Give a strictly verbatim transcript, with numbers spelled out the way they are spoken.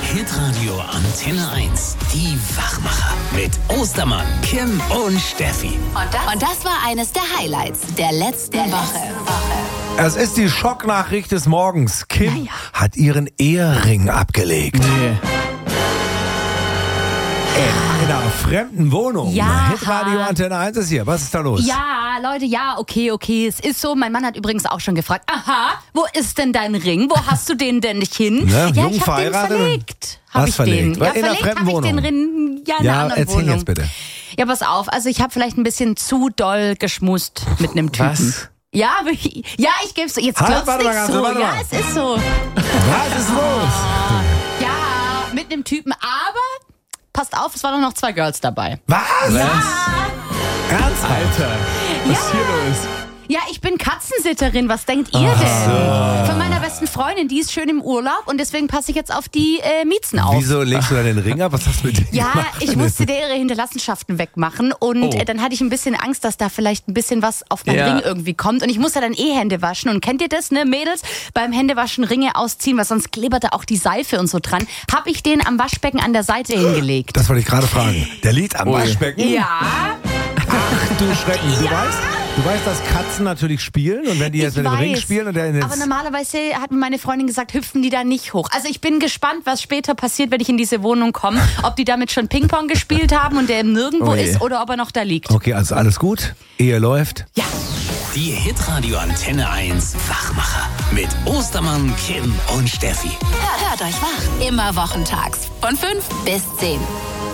Hitradio Antenne eins. Die Wachmacher mit Ostermann, Kim und Steffi. Und das, und das war eines der Highlights der letzten der Woche. Woche. Es ist die Schocknachricht des Morgens. Kim naja. hat ihren Ehering abgelegt. Nee. In einer fremden Wohnung. Ja. Hitradio Antenne eins ist hier. Was ist da los? Ja, Leute, ja, okay, okay, es ist so. Mein Mann hat übrigens auch schon gefragt, aha, wo ist denn dein Ring? Wo hast du den denn nicht hin? Ne, ja, jung ich hab den verheiratet? verlegt. Hab Was ich verlegt? Den. Weil Ja, in einer verlegt fremden habe ich den Wohnung? Ring, ja, in Ja, einer anderen erzähl Wohnung. jetzt bitte. Ja, pass auf, also ich habe vielleicht ein bisschen zu doll geschmust mit einem Typen. Was? Ja, aber ich, ja, ich geb's so. Jetzt Halt, glaubst warte du mal nicht ganz, so. warte Ja, mal. es ist so. Was ist los? Ja, mit einem Typen, aber passt auf, es waren auch noch zwei Girls dabei. Was? Ja. Ernsthaft? Alter, was ist hier los? Ja, ich bin Katzensitterin. Was denkt ihr Ach denn? so. Von meiner besten Freundin, die ist schön im Urlaub und deswegen passe ich jetzt auf die äh, Miezen auf. Wieso legst du da den Ring ab? Was hast du mit dem Ja, gemacht? ich musste dir ihre Hinterlassenschaften wegmachen und Oh. äh, dann hatte ich ein bisschen Angst, dass da vielleicht ein bisschen was auf meinen Ja. Ring irgendwie kommt und ich musste dann eh Hände waschen und kennt ihr das, ne Mädels? Beim Händewaschen Ringe ausziehen, weil sonst klebt da auch die Seife und so dran. Hab ich den am Waschbecken an der Seite hingelegt. Das wollte ich gerade fragen. Der liegt am Ui. Waschbecken? Ja, Ach du Schrecken. Du weißt, du weißt, dass Katzen natürlich spielen und wenn die jetzt ich mit dem Ring weiß. spielen und der in den Aber normalerweise hat mir meine Freundin gesagt, hüpfen die da nicht hoch. Also ich bin gespannt, was später passiert, wenn ich in diese Wohnung komme. Ob die damit schon Ping-Pong gespielt haben und der nirgendwo Oh je. ist oder ob er noch da liegt. Okay, also alles gut. Ehe läuft. Ja. Die Hitradio Antenne eins Wachmacher mit Ostermann, Kim und Steffi. Hört euch wach. Immer wochentags von fünf bis zehn.